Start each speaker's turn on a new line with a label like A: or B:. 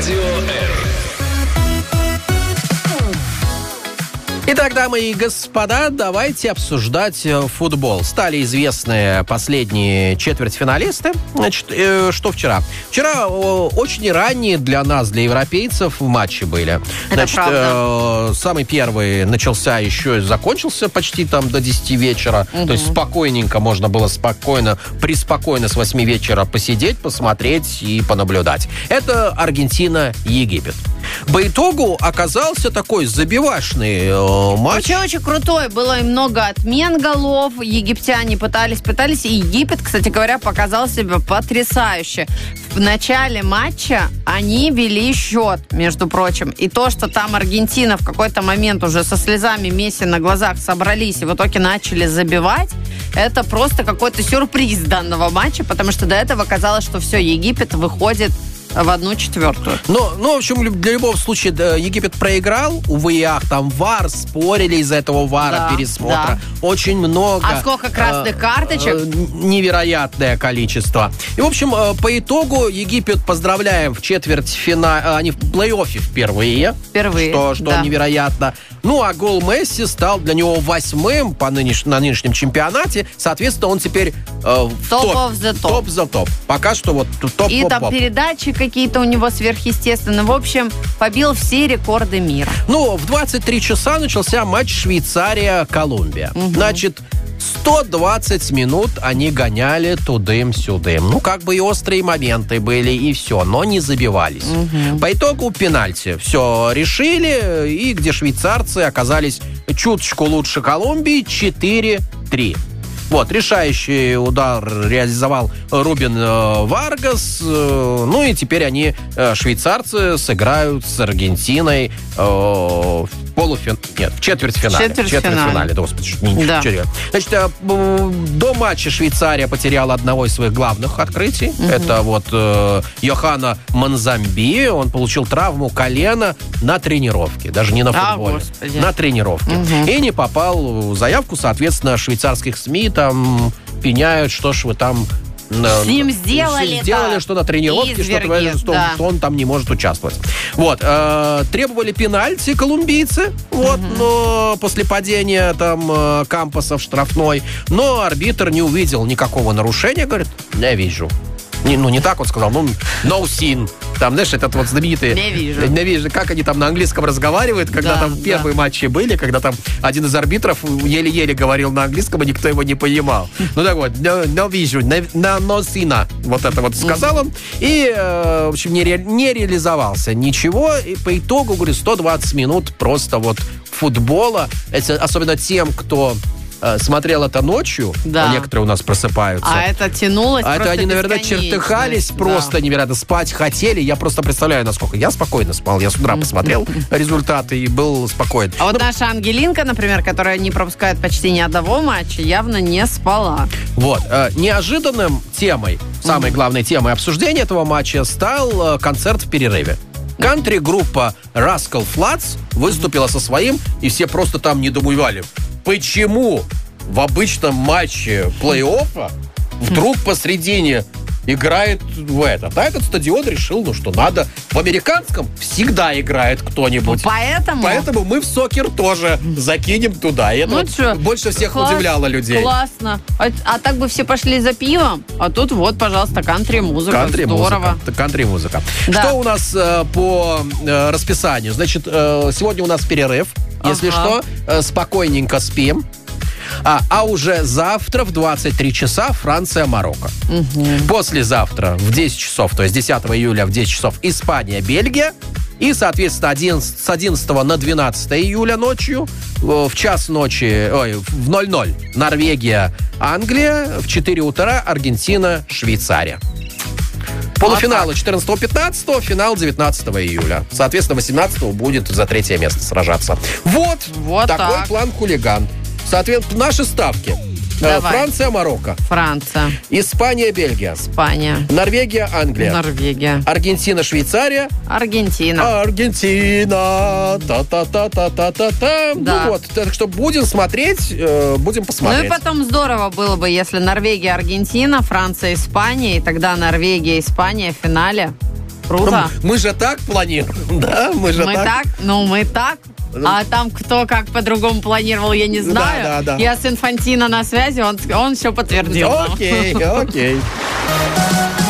A: Радио Р.
B: Итак, дамы и господа, давайте обсуждать футбол. Стали известны последние четвертьфиналисты. Значит, что вчера? Вчера очень ранние для нас, для европейцев, матчи были. Значит, самый первый начался еще и закончился почти там до 10 вечера. То есть спокойненько можно было преспокойно с 8 вечера посидеть, посмотреть и понаблюдать. Это Аргентина-Египет. По итогу оказался такой забивашный матч.
C: Очень крутой. Было и много отмен голов. Египтяне пытались. И Египет, кстати говоря, показал себя потрясающе. В начале матча они вели счет, между прочим. И то, что там Аргентина в какой-то момент уже со слезами Месси на глазах собрались и в итоге начали забивать, это просто какой-то сюрприз данного матча, потому что до этого казалось, что все, Египет выходит в 1/4.
B: Ну, в общем, для любого случая Египет проиграл. У ВАР там ВАР, спорили из-за этого ВАРа, пересмотра. Да. Очень много.
C: А сколько красных карточек?
B: Невероятное количество. И, в общем, по итогу Египет поздравляем в четвертьфинале. Они в плей-оффе впервые. Что невероятно. Ну, а гол Месси стал для него 8-м на нынешнем чемпионате. Соответственно, он теперь
C: топ
B: за топ. Пока что вот топ.
C: И там передачи какие-то у него сверхъестественные. В общем, побил все рекорды мира.
B: Ну, в 23 часа начался матч Швейцария-Колумбия. Значит, 120 минут они гоняли тудым-сюдым. Ну, как бы и острые моменты были, и все, но не забивались. По итогу пенальти все решили, и где швейцарцы оказались чуточку лучше Колумбии, 4-3. Вот, решающий удар реализовал Рубен Варгас. Ну и теперь они, швейцарцы, сыграют с Аргентиной в четвертьфинале. Господи,
C: да.
B: Значит, до матча Швейцария потеряла одного из своих главных открытий. Это вот Йохана Манзамби. Он получил травму колена на тренировке. Даже не на футболе. На тренировке. И не попал в заявку. Соответственно, швейцарских СМИ там пеняют, что ж вы там
C: с ним сделали,
B: что на тренировке, что он там не может участвовать. Вот. Требовали пенальти колумбийцы, но после падения там Кампоса в штрафной. Но арбитр не увидел никакого нарушения, говорит, не вижу. Не так он сказал, no sin. Там, знаешь, этот вот знаменитый...
C: Не вижу.
B: Как они там на английском разговаривают, когда там первые матчи были, когда там один из арбитров еле-еле говорил на английском, и никто его не понимал. Ну так вот, no вижу, no sin. Вот это вот сказал он. И, в общем, не реализовался ничего. И по итогу, говорю, 120 минут просто вот футбола. Это особенно тем, кто смотрел это ночью, а некоторые у нас просыпаются.
C: А это тянулось просто
B: они, наверное, чертыхались просто невероятно. Спать хотели. Я просто представляю, насколько я спокойно спал. Я с утра посмотрел результаты и был спокоен.
C: А вот наша Ангелинка, например, которая не пропускает почти ни одного матча, явно не спала.
B: Вот. Неожиданным темой, самой главной темой обсуждения этого матча стал концерт в перерыве. Кантри-группа Rascal Flatts выступила со своим, и все просто там недоумевали. Почему в обычном матче плей-оффа вдруг посредине играет в этот? А этот стадион решил, что надо. В американском всегда играет кто-нибудь. Поэтому мы в сокер тоже закинем туда. И это больше всех удивляло людей.
C: Классно. А так бы все пошли за пивом, а тут вот, пожалуйста, кантри-музыка. Здорово.
B: Кантри-музыка. Что у нас по расписанию? Значит, сегодня у нас перерыв. Если что, спокойненько спим. А уже завтра в 23 часа Франция-Марокко. Послезавтра в 10 часов, то есть 10 июля в 10 часов Испания-Бельгия. И, соответственно, с 11 на 12 июля ночью в час ночи, в 00 Норвегия-Англия, в 4 утра Аргентина-Швейцария. Полуфиналы 14-15, финал 19 июля. Соответственно, 18 будет за третье место сражаться. Вот такой план хулиган. Соответственно, наши ставки. Франция-Марокко.
C: Франция.
B: Испания-Бельгия.
C: Испания.
B: Норвегия-Англия.
C: Норвегия.
B: Аргентина-Швейцария.
C: Аргентина.
B: Аргентина. Та-та-та-та-та-та-та.
C: Да.
B: Ну вот, так что будем смотреть, будем посмотреть.
C: Ну и потом здорово было бы, если Норвегия-Аргентина, Франция-Испания, и тогда Норвегия-Испания в финале. Круто.
B: Мы же так планируем, да? Мы
C: так. А там кто как по-другому планировал, я не знаю.
B: Да.
C: Я с Инфантино на связи, он все подтвердил.
B: Окей.